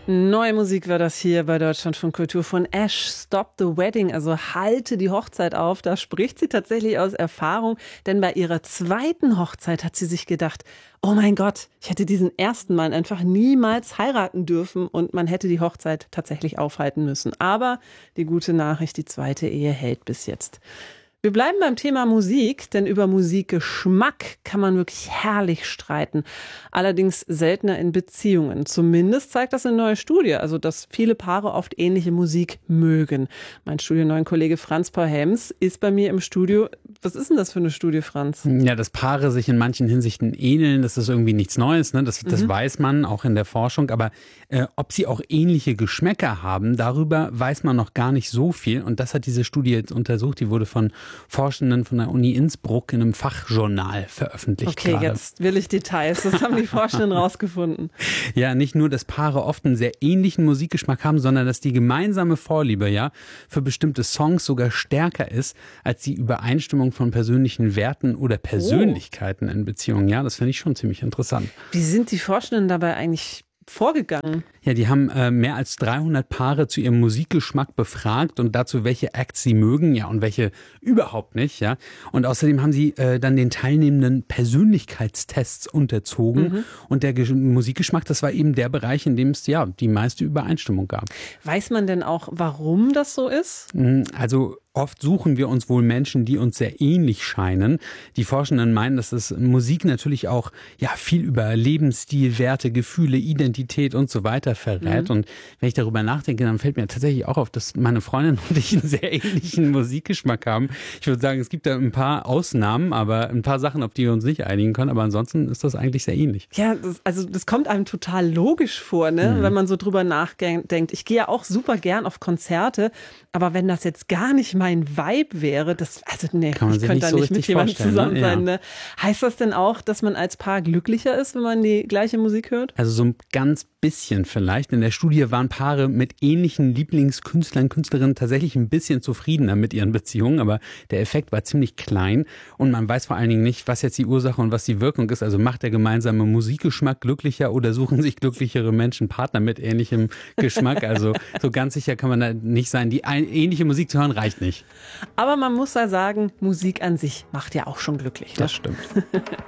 Neue Musik war das hier bei Deutschlandfunk Kultur von Ash, Stop the Wedding, also halte die Hochzeit auf. Da spricht sie tatsächlich aus Erfahrung, denn bei ihrer zweiten Hochzeit hat sie sich gedacht, oh mein Gott, ich hätte diesen ersten Mann einfach niemals heiraten dürfen und man hätte die Hochzeit tatsächlich aufhalten müssen. Aber die gute Nachricht, die zweite Ehe hält bis jetzt. Wir bleiben beim Thema Musik, denn über Musikgeschmack kann man wirklich herrlich streiten. Allerdings seltener in Beziehungen. Zumindest zeigt das eine neue Studie, also dass viele Paare oft ähnliche Musik mögen. Mein Studio 9 Kollege Franz Paul Helms ist bei mir im Studio. Was ist denn das für eine Studie, Franz? Ja, dass Paare sich in manchen Hinsichten ähneln, das ist irgendwie nichts Neues, ne? Das weiß man auch in der Forschung. Aber ob sie auch ähnliche Geschmäcker haben, darüber weiß man noch gar nicht so viel. Und das hat diese Studie jetzt untersucht. Die wurde von Forschenden von der Uni Innsbruck in einem Fachjournal veröffentlicht. Okay, gerade. Jetzt will ich Details. Das haben die Forschenden rausgefunden. Ja, nicht nur, dass Paare oft einen sehr ähnlichen Musikgeschmack haben, sondern dass die gemeinsame Vorliebe ja für bestimmte Songs sogar stärker ist als die Übereinstimmung von persönlichen Werten oder Persönlichkeiten in Beziehungen. Ja, das finde ich schon ziemlich interessant. Wie sind die Forschenden dabei eigentlich vorgegangen? Ja, die haben mehr als 300 Paare zu ihrem Musikgeschmack befragt und dazu, welche Acts sie mögen, ja, und welche überhaupt nicht, ja. Und außerdem haben sie dann den Teilnehmenden Persönlichkeitstests unterzogen. Und der Musikgeschmack, das war eben der Bereich, in dem es ja die meiste Übereinstimmung gab. Weiß man denn auch, warum das so ist? Also oft suchen wir uns wohl Menschen, die uns sehr ähnlich scheinen. Die Forschenden meinen, dass das Musik natürlich auch ja viel über Lebensstil, Werte, Gefühle, Identität und so weiter verrät. Und wenn ich darüber nachdenke, dann fällt mir tatsächlich auch auf, dass meine Freundin und ich einen sehr ähnlichen Musikgeschmack haben. Ich würde sagen, es gibt da ein paar Ausnahmen, aber ein paar Sachen, auf die wir uns nicht einigen können. Aber ansonsten ist das eigentlich sehr ähnlich. Ja, das kommt einem total logisch vor, ne? Wenn man so drüber nachdenkt. Ich gehe ja auch super gern auf Konzerte, aber wenn das jetzt gar nicht mein Vibe wäre, ich könnte da nicht mit jemandem zusammen sein. Ne? Heißt das denn auch, dass man als Paar glücklicher ist, wenn man die gleiche Musik hört? Also so ein ganz bisschen vielleicht. In der Studie waren Paare mit ähnlichen Lieblingskünstlern, Künstlerinnen tatsächlich ein bisschen zufriedener mit ihren Beziehungen, aber der Effekt war ziemlich klein und man weiß vor allen Dingen nicht, was jetzt die Ursache und was die Wirkung ist. Also macht der gemeinsame Musikgeschmack glücklicher oder suchen sich glücklichere Menschen Partner mit ähnlichem Geschmack? Also so ganz sicher kann man da nicht sein. Die ähnliche Musik zu hören reicht nicht. Aber man muss ja sagen, Musik an sich macht ja auch schon glücklich. Ne? Das stimmt.